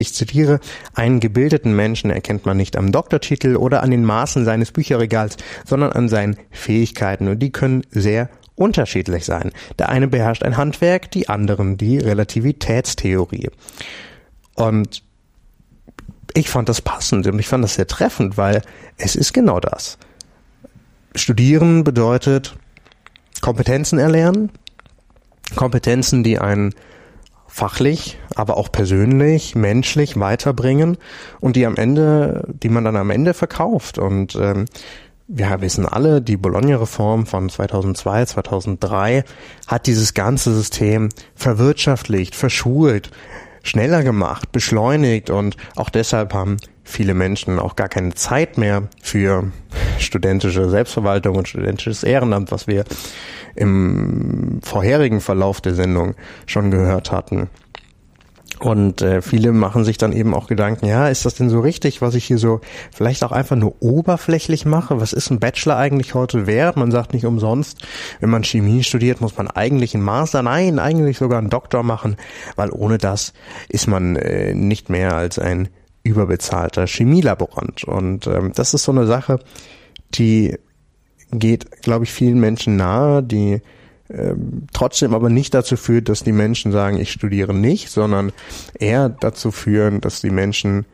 Ich zitiere: Einen gebildeten Menschen erkennt man nicht am Doktortitel oder an den Maßen seines Bücherregals, sondern an seinen Fähigkeiten, und die können sehr unterschiedlich sein. Der eine beherrscht ein Handwerk, die anderen die Relativitätstheorie. Und ich fand das passend und ich fand das sehr treffend, weil es ist genau das. Studieren bedeutet Kompetenzen erlernen, Kompetenzen, die einen fachlich, aber auch persönlich, menschlich weiterbringen und die man dann am Ende verkauft. Und wir wissen alle, die Bologna-Reform von 2002, 2003 hat dieses ganze System verwirtschaftlicht, verschult, schneller gemacht, beschleunigt, und auch deshalb haben viele Menschen auch gar keine Zeit mehr für studentische Selbstverwaltung und studentisches Ehrenamt, was wir im vorherigen Verlauf der Sendung schon gehört hatten. Und viele machen sich dann eben auch Gedanken, ja, ist das denn so richtig, was ich hier so vielleicht auch einfach nur oberflächlich mache? Was ist ein Bachelor eigentlich heute wert? Man sagt nicht umsonst, wenn man Chemie studiert, muss man eigentlich einen Master, nein, eigentlich sogar einen Doktor machen, weil ohne das ist man nicht mehr als ein überbezahlter Chemielaborant. Und das ist so eine Sache, die geht, glaube ich, vielen Menschen nahe, die trotzdem aber nicht dazu führt, dass die Menschen sagen, ich studiere nicht, sondern eher dazu führen, dass die Menschen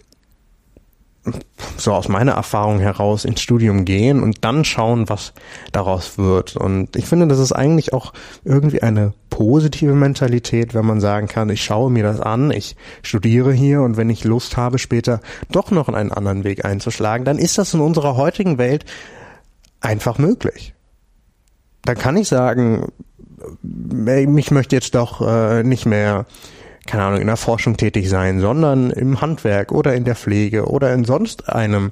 so aus meiner Erfahrung heraus ins Studium gehen und dann schauen, was daraus wird. Und ich finde, das ist eigentlich auch irgendwie eine positive Mentalität, wenn man sagen kann, ich schaue mir das an, ich studiere hier, und wenn ich Lust habe, später doch noch einen anderen Weg einzuschlagen, dann ist das in unserer heutigen Welt einfach möglich. Dann kann ich sagen, ich möchte jetzt doch nicht mehr, keine Ahnung, in der Forschung tätig sein, sondern im Handwerk oder in der Pflege oder in sonst einem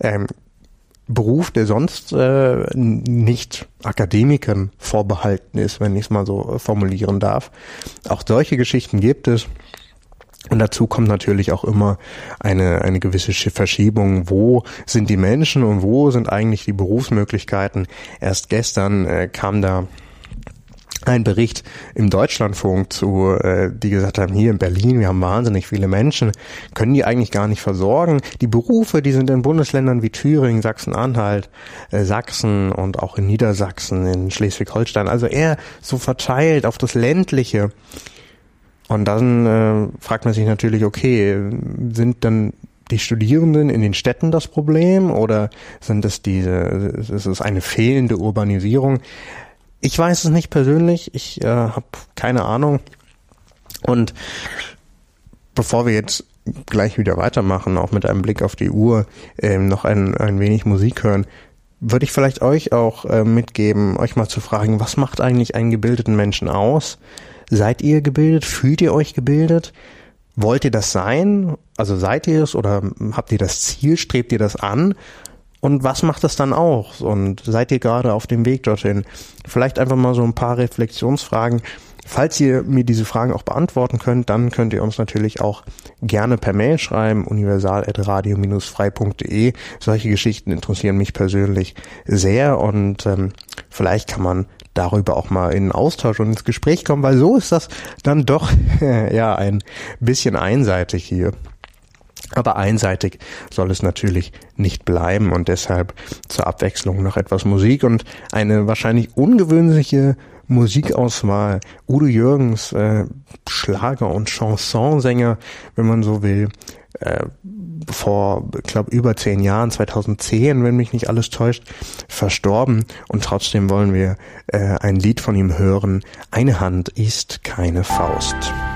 Beruf, der sonst nicht Akademikern vorbehalten ist, wenn ich es mal so formulieren darf. Auch solche Geschichten gibt es. Und dazu kommt natürlich auch immer eine gewisse Verschiebung. Wo sind die Menschen und wo sind eigentlich die Berufsmöglichkeiten? Erst gestern kam da ein Bericht im Deutschlandfunk zu, die gesagt haben, hier in Berlin, wir haben wahnsinnig viele Menschen, können die eigentlich gar nicht versorgen. Die Berufe, die sind in Bundesländern wie Thüringen, Sachsen-Anhalt, Sachsen und auch in Niedersachsen, in Schleswig-Holstein, also eher so verteilt auf das Ländliche. Und dann fragt man sich natürlich, okay, sind dann die Studierenden in den Städten das Problem oder ist es eine fehlende Urbanisierung? Ich weiß es nicht persönlich, ich habe keine Ahnung. Und bevor wir jetzt gleich wieder weitermachen, auch mit einem Blick auf die Uhr, noch ein wenig Musik hören, würde ich vielleicht euch auch mitgeben, euch mal zu fragen, was macht eigentlich einen gebildeten Menschen aus? Seid ihr gebildet? Fühlt ihr euch gebildet? Wollt ihr das sein? Also seid ihr es oder habt ihr das Ziel? Strebt ihr das an? Und was macht das dann auch? Und seid ihr gerade auf dem Weg dorthin? Vielleicht einfach mal so ein paar Reflexionsfragen. Falls ihr mir diese Fragen auch beantworten könnt, dann könnt ihr uns natürlich auch gerne per Mail schreiben, universal@radio-frei.de. Solche Geschichten interessieren mich persönlich sehr und vielleicht kann man darüber auch mal in den Austausch und ins Gespräch kommen, weil so ist das dann doch ja ein bisschen einseitig hier. Aber einseitig soll es natürlich nicht bleiben und deshalb zur Abwechslung noch etwas Musik und eine wahrscheinlich ungewöhnliche Musikauswahl. Udo Jürgens, Schlager- und Chansonsänger, wenn man so will, vor, ich glaube, über 10 Jahren, 2010, wenn mich nicht alles täuscht, verstorben. Und trotzdem wollen wir ein Lied von ihm hören. Eine Hand ist keine Faust.